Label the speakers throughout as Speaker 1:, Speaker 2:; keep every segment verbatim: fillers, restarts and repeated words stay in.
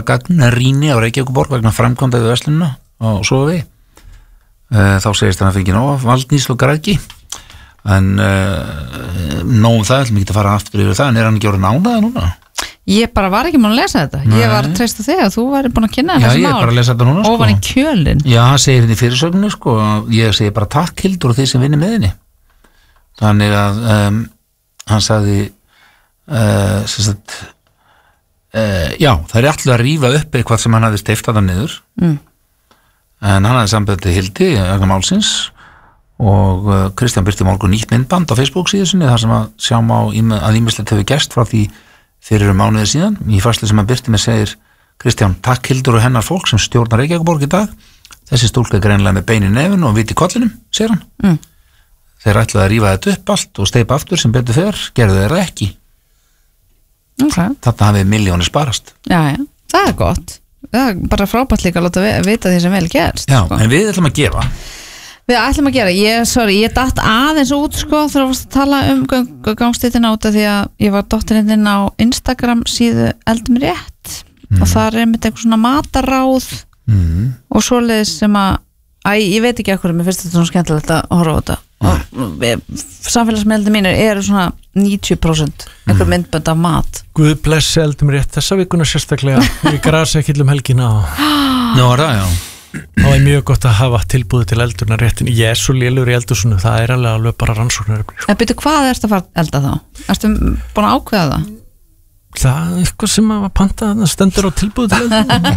Speaker 1: gagnrýni á Reykjavíkurborg vegna framkvæmda við verslunina og svo við uh, þá segist hann að fengi nóg valdnísl og græðgi en uh, nóg um það, ætlum ekki að fara aftur yfir það en er hann ekki orðinn ánægður núna?
Speaker 2: Ég bara var ekki múin að lesa þetta. Nei. Ég var að treysta þig að þú væri búin að kynna
Speaker 1: þessi
Speaker 2: mál.
Speaker 1: Já, ég er bara að lesa þetta núna, sko.
Speaker 2: Ofan í kjölinn.
Speaker 1: Já, hann segir henni fyrirsögnu, sko. Ég segi bara takk Hildur og þeir sem vinni með henni. Þannig að um, hann sagði, uh, sem sagt, uh, já, það er alltaf að rífa upp eitthvað sem hann hafði steyft að það niður. Mm. En hann hafði samböndið Hildi, vegna málsins, og uh, Kristján birti morgun nýtt myndband á Facebook síðu sinni, þar sem að sjá má að ýmislegt hefur gerst frá því fyrir um mánuði síðan. Í færslu sem hann birti með segir Kristján, takk Hildur og hennar fólk sem stjórnar Reykjavíkurborg í dag. Þessi stúlka er greinilega með bein í nefinu og vit í kollinum, segir hann. Mm. Þeir ætlaði að rífa þetta upp allt og steypa aftur sem betur fer, gerðu þeirra ekki. Okay. Þarna hafið miljónir sparast.
Speaker 2: Já, já, það er gott. Það er bara frábært líka að láta vita því sem vel gerst.
Speaker 1: Já,
Speaker 2: sko.
Speaker 1: En við ætlum að gefa
Speaker 2: Við ætlum að gera, ég, sorry, ég datt aðeins út sko þegar þú varst að tala um gang, gangstíðina út af því að ég var dóttirinn þinn á Instagram síðu Eldum rétt mm. og það er einmitt einhver svona mataráð mm. og svoleiðis sem að, æ, ég veit ekki ekkur, mér finnst þetta svona skemmtilegt að horfa á þetta og samfélagsmeildi mínir eru svona níutíu prósent einhver mm. myndbönd af mat.
Speaker 3: Guð blessi Eldum rétt þessa vikuna sérstaklega við grasa ekki um helgina og
Speaker 1: Nú er það, já
Speaker 3: Það er mjög gott að hafa tilbúið til eldurna réttin. Ég er svo lélur í eldursunum, það er alveg alveg bara rannsóknarefni.
Speaker 2: En byrju, hvað ertu að fara að elda þá? Ertu búin að ákveða það?
Speaker 3: Það er eitthvað sem að panta það stendur á tilbúið til eldurna.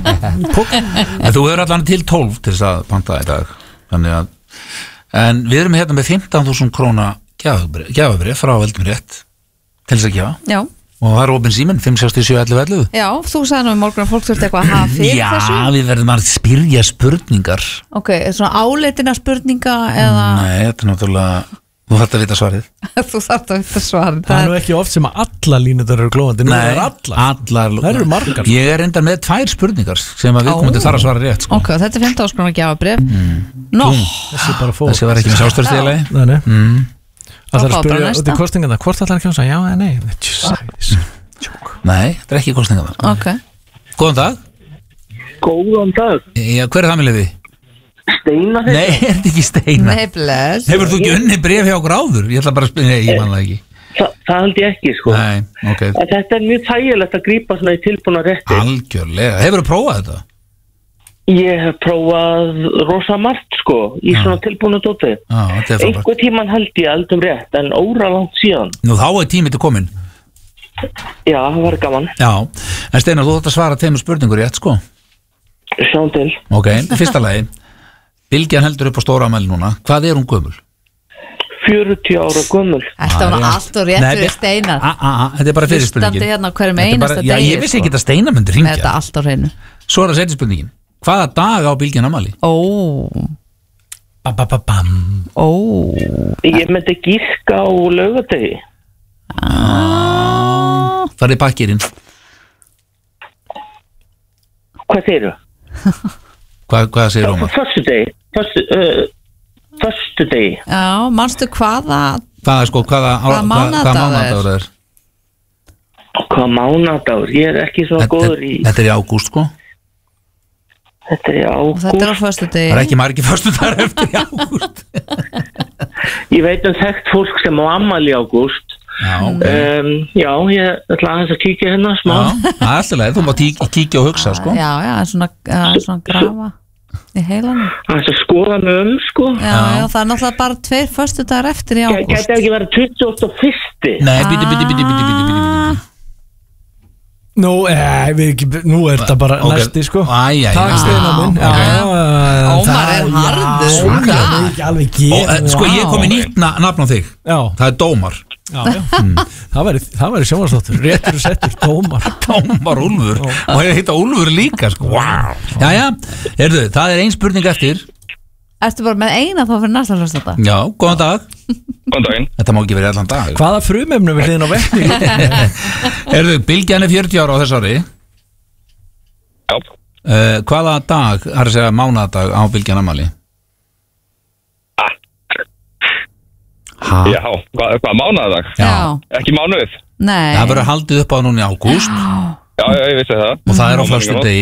Speaker 1: En þú hefur allan til tólf til þess að panta það í dag. Þannig að, en við erum hérna með fimmtán þúsund króna gjafabréf frá Eldum rétt til þess að gefa.
Speaker 2: Já.
Speaker 1: Og það er opinn síminn, fimm sex sjö ellefu ellefu.
Speaker 2: Já, þú sagði nú í morgun að fólk þurfti eitthvað að hafa fyrir
Speaker 1: Já,
Speaker 2: þessu.
Speaker 1: Já, við verðum að spyrja spurningar.
Speaker 2: Ok, svona áleitina spurninga eða...
Speaker 1: Nei, þetta er náttúrulega, þú þarft að vita svarið.
Speaker 2: Þú þarft að vita svarið.
Speaker 3: Það er nú ekki oft sem að alla línutar eru glóðandi. Nú er allar.
Speaker 1: allar.
Speaker 3: Það eru margar.
Speaker 1: Ég er reyndar með tvær spurningar sem að við komum til þar að svara rétt. Sko.
Speaker 2: Ok, þetta er fimmtán þúsund króna gjafabréf. Mm. Nó.
Speaker 3: Þessi bara fór.
Speaker 1: Þessi var ekki með sjálfstörðsfélagi.
Speaker 3: Nei, nei.
Speaker 1: Mm.
Speaker 3: Það er að spyrja út í kostingana, hvort ætlar að kjósa? Já eða nei?
Speaker 1: Nei, þetta er ekki kostingar.
Speaker 2: Ok.
Speaker 1: Góðan dag.
Speaker 4: Góðan dag.
Speaker 1: Já, hver er það með liði?
Speaker 4: Steina þetta?
Speaker 1: Nei, er þetta ekki Steina?
Speaker 2: Nei, bless.
Speaker 1: Hefur þú ekki unni bréf hjá okkur áður? Ég ætla bara að spyrja, nei, ég man það ekki.
Speaker 4: Þa, það held ég ekki, sko.
Speaker 1: Nei, ok.
Speaker 4: En þetta er mjög þægilegt að grípa svona í tilbúna rétti.
Speaker 1: Algjörlega. Hefur þú prófað þetta?
Speaker 4: Ég hef prófað rosa margt, sko, í svona tilbúna dóti.
Speaker 1: Já, þetta er frábært.
Speaker 4: Einhver tíman held ég Eldum rétt, en óralangt síðan.
Speaker 1: Nú, þá er tímið til komin.
Speaker 4: Já, það var gaman.
Speaker 1: Já, en Steinar, þú þátt að svara tveimur spurningur rétt, sko.
Speaker 4: Sjáum til.
Speaker 1: Ok, fyrsta lagi. Bylgjan heldur upp á stóra afmæli núna. Hvað er hún gömul?
Speaker 4: fjörutíu ára gömul.
Speaker 2: Þetta var allt og rétt við Steinar.
Speaker 1: a, a, a, Þetta er bara fyrir spurningin.
Speaker 2: Standi hérna hverjum einasta
Speaker 1: degi. Já, ég vissi ekki að Steinar myndi hringja.
Speaker 2: Þetta er allt á hreinu.
Speaker 1: Svo er það setja spurningin. Hvaða dag á Bylgjan afmæli?
Speaker 2: Ó.
Speaker 3: Ba-ba-ba-bam.
Speaker 2: Ó.
Speaker 4: Ég myndi gíska á laugardegi.
Speaker 1: Ah. Það er pakkirinn.
Speaker 4: Hvað segirðu?
Speaker 1: Hvað, hvað segir Róma?
Speaker 4: Föstudegi. Föstu, uh, föstudegi.
Speaker 2: Já, manstu hvaða
Speaker 1: Hvað er sko, hvaða
Speaker 2: Hvaða mánaðardagur
Speaker 1: er?
Speaker 4: Hvaða mánaðardagur? Ég er ekki svo góður í...
Speaker 1: Þetta er í ágúst, sko.
Speaker 4: Þetta er í ágúst.
Speaker 2: Þetta er á föstudegi.
Speaker 1: Það er ekki margir föstudagar eftir í ágúst.
Speaker 4: Ég veit um þekkt fólk sem á afmæli í ágúst.
Speaker 1: Já,
Speaker 4: um, já, ég ætla aðeins að kíkja hérna smá.
Speaker 1: Já, það er alltaf leið, þú má kíkja og hugsa, sko.
Speaker 2: Já, já, svona, svona grafa í heilanum.
Speaker 4: Það er að skoða mig um, sko.
Speaker 2: Já, já, það er náttúrulega bara tveir föstudagar eftir í ágúst.
Speaker 4: Gæti ekki verið tuttugasta og fyrsta.
Speaker 1: Nei, bíti, bíti, bíti, bíti, bíti, bíti.
Speaker 3: Nú, eh, við ekki, nú er þetta bara
Speaker 1: okay.
Speaker 3: næsti, sko.
Speaker 1: Æ, æ,
Speaker 3: Takk, Steinar minn.
Speaker 2: Ómar er harður.
Speaker 3: Það er ekki alveg gera.
Speaker 1: Sko, ég kom í nýtt nafn á þig.
Speaker 3: Já.
Speaker 1: Það er Dómar.
Speaker 3: Já, já. Mm. Það væri, það væri sjónvarstáttur. Réttur og settur, Dómar.
Speaker 1: Dómar Úlfur. Og ég heita Úlfur líka, sko. Wow. Jæja, heyrðu, það er ein spurning eftir.
Speaker 2: Ertu bara með eina þá fyrir næsta hlustanda?
Speaker 1: Já, góðan dag.
Speaker 5: Góðan daginn.
Speaker 1: Þetta má ekki verið allan dag.
Speaker 3: Hvaða frumefnum við hliðin á vetni?
Speaker 1: Heyrðu, Bylgjan er fjörutíu ára á þess ári.
Speaker 5: Já.
Speaker 1: Uh, hvaða dag, það er að segja mánadag á Bylgjan afmæli?
Speaker 5: Ha? Já, hvað hva, mánadag?
Speaker 2: Já.
Speaker 5: Ekki mánuð?
Speaker 2: Nei.
Speaker 1: Það verður haldið upp á núna í ágúst.
Speaker 5: Já, já, ég vissi það.
Speaker 1: Og það er á föstudegi.